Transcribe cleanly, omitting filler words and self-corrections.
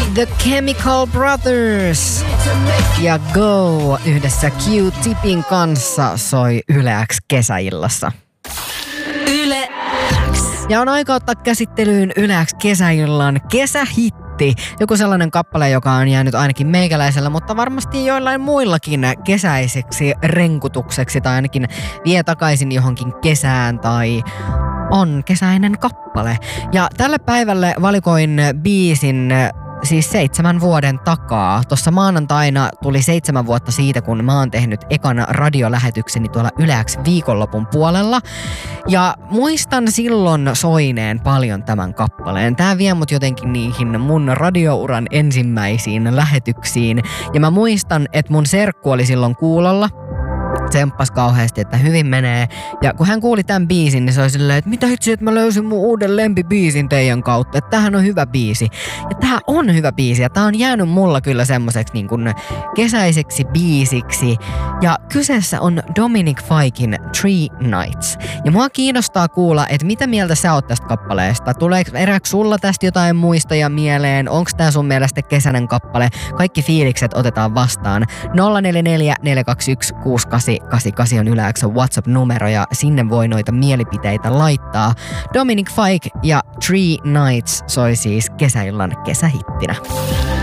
The Chemical Brothers ja Go yhdessä Q-Tipin kanssa soi Yle X kesäillassa. Yle X. Ja on aika ottaa käsittelyyn Yle X kesäillan kesähitti. Joku sellainen kappale, joka on jäänyt ainakin meikäläisellä, mutta varmasti joillain muillakin kesäiseksi renkutukseksi tai ainakin vie takaisin johonkin kesään tai on kesäinen kappale. Ja tälle päivälle valikoin biisin siis 7 vuoden takaa. Tuossa maanantaina tuli 7 vuotta siitä, kun mä oon tehnyt ekan radiolähetykseni tuolla Yle X viikonlopun puolella. Ja muistan silloin soineen paljon tämän kappaleen. Tää vie mut jotenkin niihin mun radiouran ensimmäisiin lähetyksiin. Ja mä muistan, että mun serkku oli silloin kuulolla. Tsemppas kauheasti, että hyvin menee. Ja kun hän kuuli tämän biisin, niin se oli silleen, että mitä hitsi, että mä löysin mun uuden lempibiisin teidän kautta. Että tämähän on hyvä biisi. Ja tää on hyvä biisi. Ja tää on jäänyt mulla kyllä semmoiseksi niin kuin kesäiseksi biisiksi. Ja kyseessä on Dominic Fikein Three Nights. Ja mua kiinnostaa kuulla, että mitä mieltä sä oot tästä kappaleesta. Tuleeko eräks sulla tästä jotain muistoja mieleen? Onko tää sun mielestä kesäinen kappale? Kaikki fiilikset otetaan vastaan. 044 421 6888 on Yle X:n WhatsApp-numero ja sinne voi noita mielipiteitä laittaa. Dominic Fike ja Three Nights soi siis kesäillan kesähittinä.